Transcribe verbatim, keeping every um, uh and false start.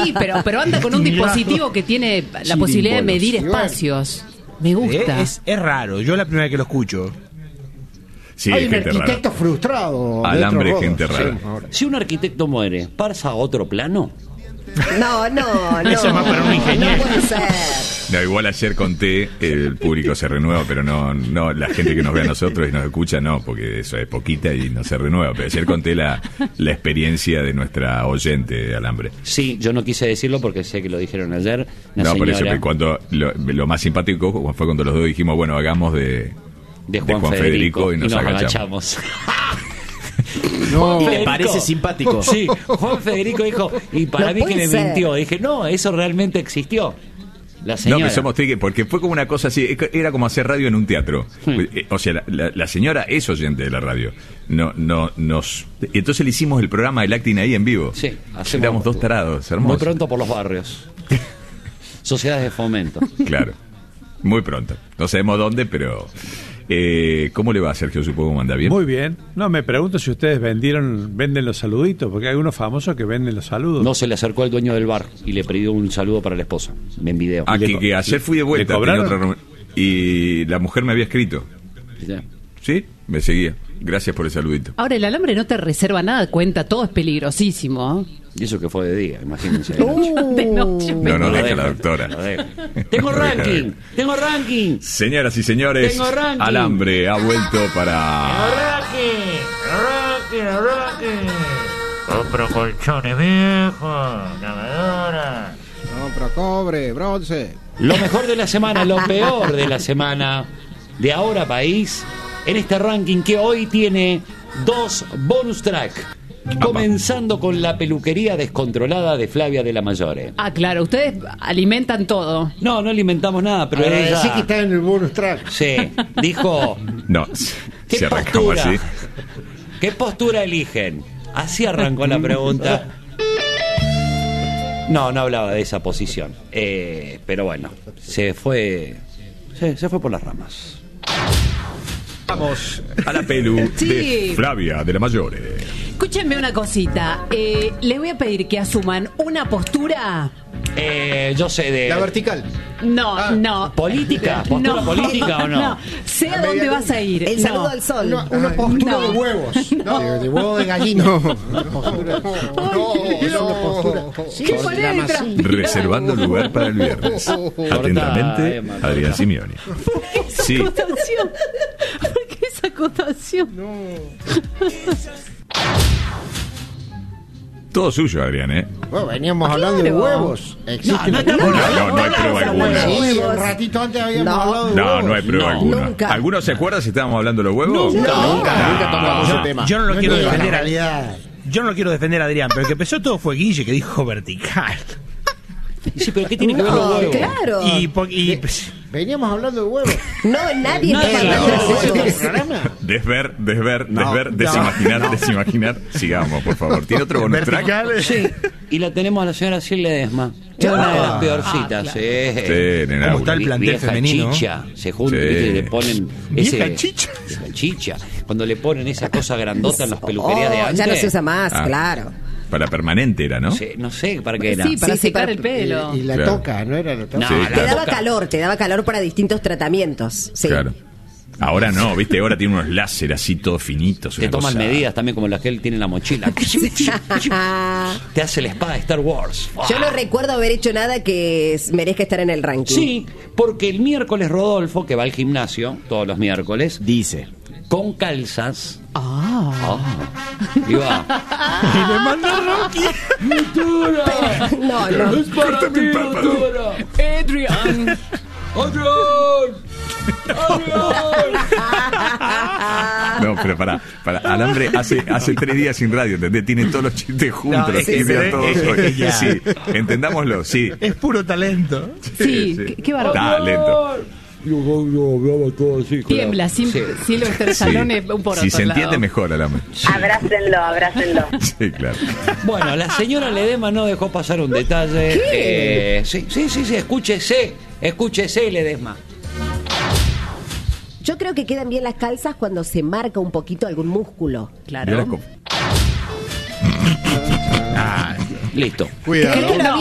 Sí, pero, pero anda con un dispositivo que tiene la Chirimbolos. posibilidad de medir espacios. Me gusta. Eh, es, es raro, yo la primera vez que lo escucho. Sí, Hay es un gente rara. arquitecto frustrado. Alambre, Metro gente Rodo. rara. Sí, ahora. Si un arquitecto muere, ¿pasa a otro plano? No, no, no. Eso es más para un ingeniero. No puede ser. No, igual ayer conté, el público se renueva, pero no, no la gente que nos ve a nosotros y nos escucha, no, porque eso es poquita y no se renueva. Pero ayer conté la, la experiencia de nuestra oyente de Alambre. Sí, yo no quise decirlo porque sé que lo dijeron ayer. Una No, por eso, señora que cuando lo, lo más simpático fue cuando los dos dijimos, bueno, hagamos de, de Juan, Federico, y nos, agachamos. No. ¿Y le parece simpático? Sí, Juan Federico dijo, y para No mí que puede me ser. mintió. Dije, no, eso realmente existió. La No, señora. que somos triques, porque fue como una cosa así, era como hacer radio en un teatro. Hmm. O sea, la, la, la señora es oyente de la radio. No, no, nos. Entonces le hicimos el programa del acting ahí en vivo. Sí, hacemos- Éramos dos tarados, hermosos. Muy pronto por los barrios. Sociedades de fomento. Claro, muy pronto. No sabemos dónde, pero. Eh, ¿Cómo le va a Sergio? Supongo que anda bien. Muy bien. No, me pregunto si ustedes vendieron, venden los saluditos, porque hay algunos famosos que venden los saludos. No se le acercó al dueño del bar y le pidió un saludo para la esposa. En video. Ah, Y le que, co- que ayer fui de vuelta. ¿Le cobraron? tenía otra reunión, y la mujer me había escrito. Ya. ¿Sí? Me seguía. Gracias por el saludito. Ahora, el alambre no te reserva nada, cuenta, todo es peligrosísimo. Y eso que fue de día, imagínense. Uh, De noche. No, no, Lo deja dejo, la doctora. lo dejo. Tengo ranking, tengo ranking. Señoras y señores, Tengo ranking. Alambre ha vuelto para... Compro colchones viejos, lavadora. Compra cobre, bronce. Lo mejor de la semana, lo peor de la semana de Ahora País, en este ranking que hoy tiene dos bonus track. Comenzando con la peluquería descontrolada de Flavia de la Mayore. Ah, claro, ustedes alimentan todo. No, no alimentamos nada, pero Pero ella... sí que está en el bonus track. Sí, dijo... No, ¿Qué si arrancamos postura? así. ¿Qué postura eligen? Así arrancó la pregunta. No, no hablaba de esa posición. Eh, pero bueno, se fue... Se, se fue por las ramas. Vamos a la pelu Sí. de Flavia de la Mayore. Escúchenme una cosita. Eh, les voy a pedir que asuman una postura. Eh, yo sé de... La vertical. No, Ah, no. ¿Política? ¿Postura No, política o no? No, sé a dónde vas a ir. El No. saludo al sol. Una, una postura No. de huevos. No. De, de huevo de gallina. Una postura. No, es una postura. Sí, ¿Qué se ponés llama detrás? así. Reservando lugar para el viernes. Atentamente, Emma, Adrián Simeoni. Esa Sí. acotación. ¿Por qué esa acotación? Todo suyo, Adrián, ¿eh? Bueno, veníamos hablando de Claro. huevos. Existen No, no, No, no, no hay prueba alguna. Sí, un ratito antes habíamos No. hablado de No, huevos. no hay prueba No, alguna. nunca. ¿Alguno se acuerda si estábamos hablando de los huevos? Nunca, Nunca, nunca tocamos No. ese tema. Yo no lo No quiero es la defender a realidad. Yo no lo quiero defender a Adrián, pero el que empezó todo fue Guille, que dijo vertical. Sí, pero ¿qué tiene que ver los No, huevos? claro. Y, po- y pues, Veníamos hablando de huevos. No, nadie Nadie está hablando habló de de huevos. ¿Este programa? Desver, desver, No, desver, no, desimaginar, no. desimaginar. Sigamos, por favor. ¿Tiene otro bonus track? vertical. Sí, y la tenemos a la señora Sil Ledesma. Es una de las peorcitas. Ah, sí. Sí, nena. ¿Cómo está el Vi- plantel vieja femenino? chicha, se juntan Sí. ¿viste? Y le ponen ese, Vieja chicha. vieja chicha. Cuando le ponen esa cosa grandota en las peluquerías de Oh, antes. ya no se usa más, Ah. claro. Para permanente era, ¿no? Sí, no sé para qué era. Sí, para Sí, sí, secar para- el pelo. Y, y la Claro. toca, ¿no era la toca? No, Sí, la Te claro. daba calor, te daba calor para distintos tratamientos. Sí. Claro. Ahora no, viste, ahora tiene unos láser así todos finitos. Te una toman cosa- medidas también como las que él tiene en la mochila. Te hace la espada de Star Wars. Yo no recuerdo haber hecho nada que s- merezca estar en el ranking. Sí, porque el miércoles Rodolfo, que va al gimnasio todos los miércoles, Dice. con calzas. Ah. Ah, iba. Y le manda Rocky. ¡Doctora! No, no. ¡Es para Córtame ti, el párpado. doctora! Adrian. ¡Adrián! No, pero para, para Alambre hace, hace tres días sin radio, ¿entendés? Tiene todos los chistes juntos, No, los sí, tiene sí, a todos sí, hoy. ya. Sí, entendámoslo, sí. Es puro talento. Sí, qué- qué bárbaro. Da, lento. Yo, yo hablaba todo así. con la- Tiembla, sin, Sí. Sylvester Sí. Stallone un por Si otro se lado. entiende mejor, Alambre. Abrácenlo, abrácenlo. Sí, claro. Bueno, la señora Ledesma no dejó pasar un detalle. Eh, sí, sí, sí, sí, escúchese, escúchese, Ledesma. Yo creo que quedan bien las calzas cuando se marca un poquito algún músculo. Mirá Claro. cómo- Listo. Cuidado. Queda